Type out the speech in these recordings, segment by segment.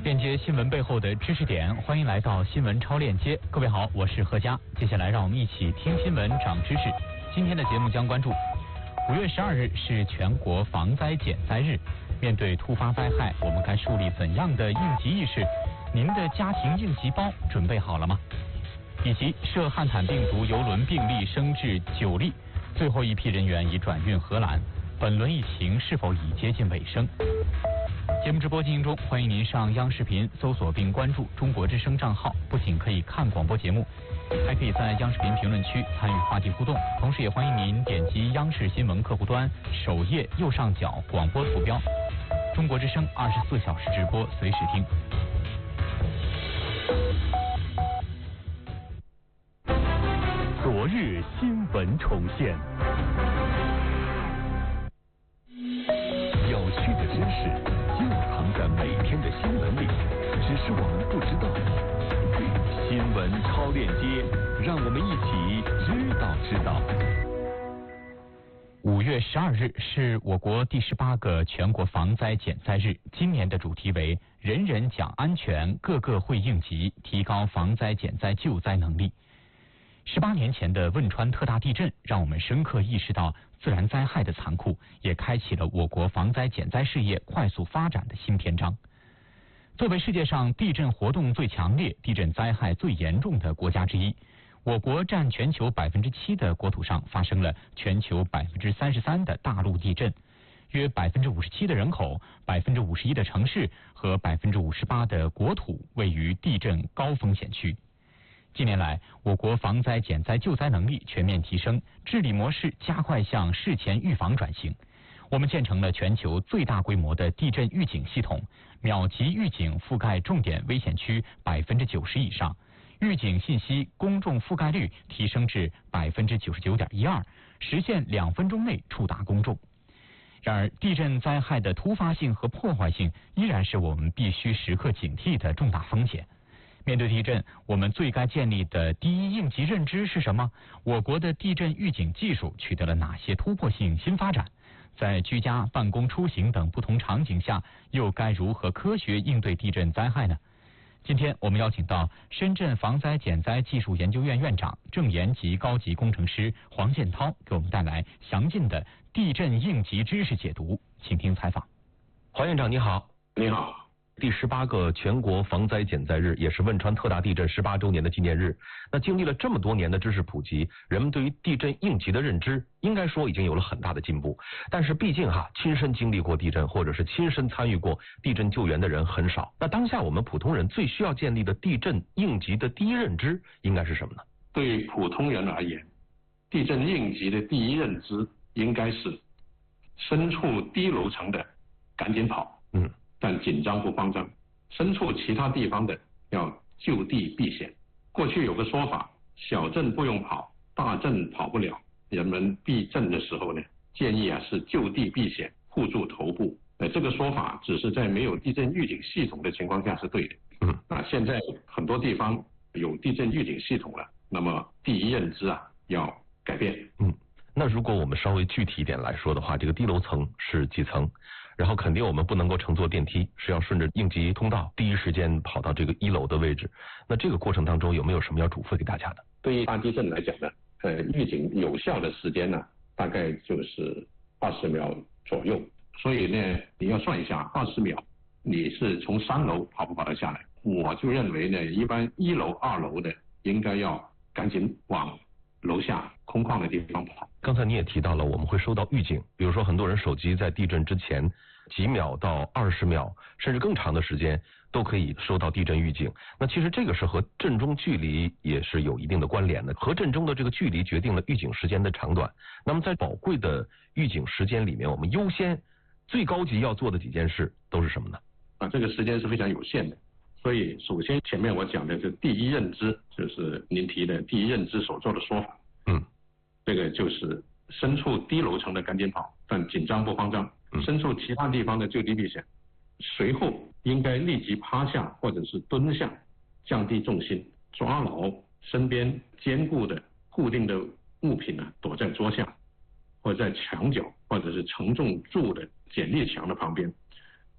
链接新闻背后的知识点，欢迎来到新闻超链接。各位好，我是何佳。接下来让我们一起听新闻长知识。今天的节目将关注5月12日是全国防灾减灾日，面对突发灾害，我们该树立怎样的应急意识？您的家庭应急包准备好了吗？以及涉汉坦病毒邮轮病例升至9例，最后一批人员已转运荷兰。本轮疫情是否已接近尾声？节目直播进行中，欢迎您上央视频搜索并关注中国之声账号，不仅可以看广播节目，还可以在央视频评论区参与话题互动。同时也欢迎您点击央视新闻客户端首页右上角广播图标，中国之声24小时直播，随时听。 昨日新闻重现，有趣的知识就藏在每天的新闻里，只是我们不知道。新闻超链接，让我们一起知道。 5月12日是我国第18个全国防灾减灾日，今年的主题为“人人讲安全，个个会应急，提高防灾减灾救灾能力”。18年前的汶川特大地震，让我们深刻意识到自然灾害的残酷，也开启了我国防灾减灾事业快速发展的新篇章。作为世界上地震活动最强烈、地震灾害最严重的国家之一，我国占全球7%的国土上发生了全球33%的大陆地震，约57%的人口、51%的城市和58%的国土位于地震高风险区。近年来，我国防灾减灾救灾能力全面提升，治理模式加快向事前预防转型。我们建成了全球最大规模的地震预警系统，秒级预警覆盖重点危险区90%以上，预警信息公众覆盖率提升至99.12%，实现2分钟内触达公众。然而，地震灾害的突发性和破坏性依然是我们必须时刻警惕的重大风险。面对地震，我们最该建立的第一应急认知是什么？我国的地震预警技术取得了哪些突破性新发展？在居家、办公、出行等不同场景下，又该如何科学应对地震灾害呢？今天我们邀请到深圳防灾减灾技术研究院院长、正研级高级工程师黄建涛，给我们带来详尽的地震应急知识解读，请听采访。 黄院长你好。 你好。 第18个全国防灾减灾日，也是汶川特大地震18周年的纪念日。那经历了这么多年的知识普及，人们对于地震应急的认知，应该说已经有了很大的进步。但是毕竟亲身经历过地震，或者是亲身参与过地震救援的人很少。那当下我们普通人最需要建立的地震应急的第一认知，应该是什么呢？ 对普通人而言，地震应急的第一认知应该是身处低楼层的赶紧跑。但紧张不慌张，身处其他地方的要就地避险。过去有个说法，小震不用跑，大震跑不了。人们避震的时候呢，建议是就地避险，护住头部。这个说法只是在没有地震预警系统的情况下是对的。现在很多地方有地震预警系统了，那么第一认知要改变。 那如果我们稍微具体一点来说的话，这个低楼层是几层？然后肯定我们不能够乘坐电梯，是要顺着应急通道第一时间跑到这个1楼的位置。那这个过程当中有没有什么要嘱咐给大家的？ 对于大地震来讲呢，预警有效的时间呢，大概就是20秒左右。所以呢，你要算一下20秒，你是从3楼跑不跑得下来？我就认为呢，一般1楼、2楼的应该要赶紧往楼下空旷的地方跑。 刚才你也提到了，我们会收到预警，比如说很多人手机在地震之前几秒到20秒，甚至更长的时间都可以收到地震预警。那其实这个是和震中距离也是有一定的关联的，和震中的这个距离决定了预警时间的长短。那么在宝贵的预警时间里面，我们优先最高级要做的几件事都是什么呢？ 这个时间是非常有限的。所以首先前面我讲的是第一认知，就是您提的第一认知所做的说法。这个就是身处低楼层的赶紧跑，但紧张不慌张，身处其他地方的就地避险。随后应该立即趴下或者是蹲下，降低重心，抓牢身边坚固的固定的物品躲在桌下，或者在墙角，或者是承重柱的剪力墙的旁边。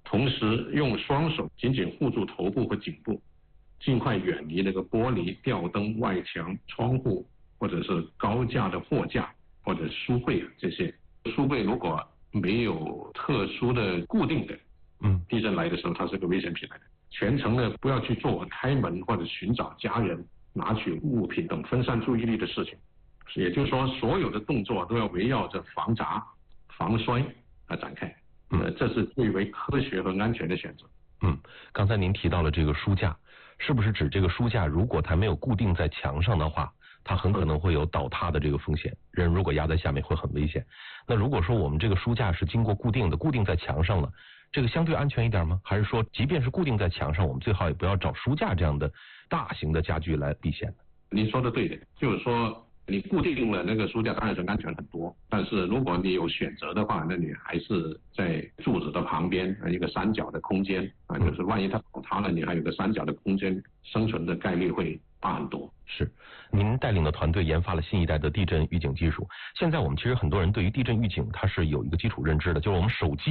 同时用双手紧紧护住头部和颈部，尽快远离那个玻璃、吊灯、外墙、窗户，或者是高架的货架或者书柜这些。书柜如果没有特殊的固定的，地震来的时候它是个危险品来的。全程呢不要去做开门或者寻找家人、拿取物品等分散注意力的事情。也就是说，所有的动作都要围绕着防砸、防摔来展开。这是最为科学和安全的选择。 刚才您提到了这个书架，是不是指这个书架如果它没有固定在墙上的话，它很可能会有倒塌的这个风险，人如果压在下面会很危险。那如果说我们这个书架是经过固定在墙上了，这个相对安全一点吗？还是说即便是固定在墙上，我们最好也不要找书架这样的大型的家具来避险呢？ 您说的对的，就是说你固定了那个书架当然是安全很多，但是如果你有选择的话，那你还是在柱子的旁边一个三角的空间就是万一它倒塌了，你还有个三角的空间，生存的概率会大很多。 是，您带领的团队研发了新一代的地震预警技术。现在我们其实很多人对于地震预警它是有一个基础认知的，就是我们手机